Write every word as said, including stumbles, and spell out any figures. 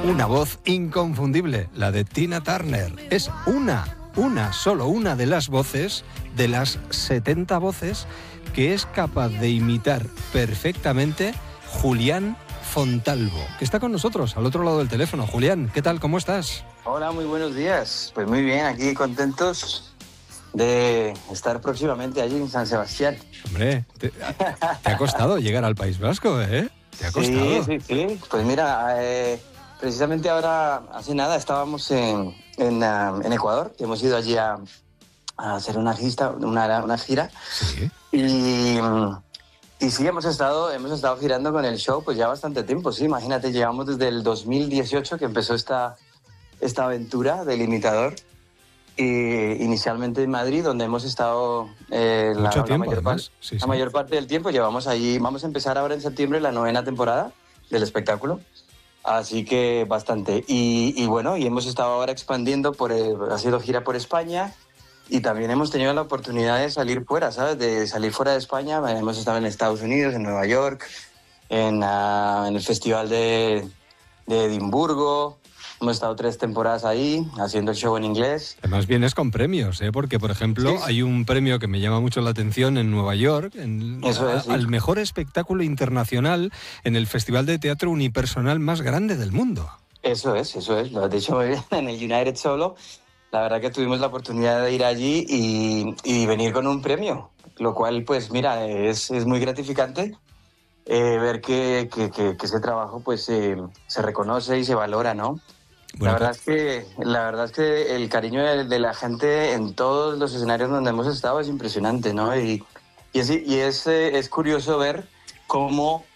Una voz inconfundible, la de Tina Turner. Es una, una, solo una de las voces, de las setenta voces, que es capaz de imitar perfectamente Julián Fontalvo, que está con nosotros al otro lado del teléfono. Julián, ¿qué tal? ¿Cómo estás? Hola, muy buenos días. Pues muy bien, aquí contentos de estar próximamente allí en San Sebastián. Hombre, te, te ha costado llegar al País Vasco, ¿eh? Te ha costado. Sí, sí, sí. Pues mira, eh, precisamente ahora, hace nada, estábamos en, en, uh, en Ecuador, que hemos ido allí a, a hacer una gira, una, una gira. Sí. Y, y sí, hemos estado, hemos estado girando con el show pues ya bastante tiempo, sí. Imagínate, llevamos desde el dos mil dieciocho que empezó esta, esta aventura del imitador. Y inicialmente en Madrid, donde hemos estado eh, la, Mucho la, tiempo, mayor, par, sí, sí. la mayor parte del tiempo. Llevamos allí, vamos a empezar ahora en septiembre la novena temporada del espectáculo, así que bastante. Y, y bueno, y hemos estado ahora expandiendo, por el, ha sido gira por España y también hemos tenido la oportunidad de salir fuera, ¿sabes? De salir fuera de España. Hemos estado en Estados Unidos, en Nueva York, en, uh, en el Festival de, de Edimburgo. Hemos estado tres temporadas ahí, haciendo el show en inglés. Además vienes con premios, ¿eh? Porque, por ejemplo, sí, hay un premio que me llama mucho la atención en Nueva York, en, Eso es, sí. al mejor espectáculo internacional en el Festival de Teatro Unipersonal más grande del mundo. Eso es, eso es. De hecho, en el United Solo, la verdad que tuvimos la oportunidad de ir allí y, y venir con un premio, lo cual, pues mira, es, es muy gratificante eh, ver que, que, que, que ese trabajo pues eh, se reconoce y se valora, ¿no? Bueno, la verdad es que la verdad es que el cariño de, de la gente en todos los escenarios donde hemos estado es impresionante, ¿no? Y, y es, y es, es curioso ver cómo